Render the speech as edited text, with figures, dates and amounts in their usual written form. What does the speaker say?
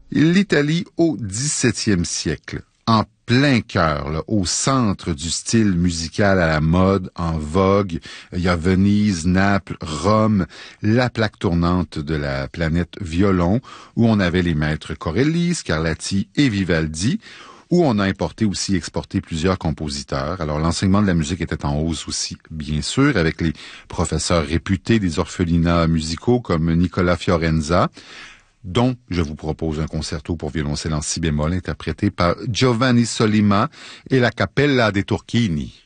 L'Italie au XVIIe siècle, en plein cœur, là, au centre du style musical à la mode, en vogue. Il y a Venise, Naples, Rome, la plaque tournante de la planète violon, où on avait les maîtres Corelli, Scarlatti et Vivaldi, où on a importé aussi exporté plusieurs compositeurs. Alors l'enseignement de la musique était en hausse aussi, bien sûr, avec les professeurs réputés des orphelinats musicaux comme Nicola Fiorenza, dont je vous propose un concerto pour violoncelle en si bémol interprété par Giovanni Sollima et la Cappella dei Turchini.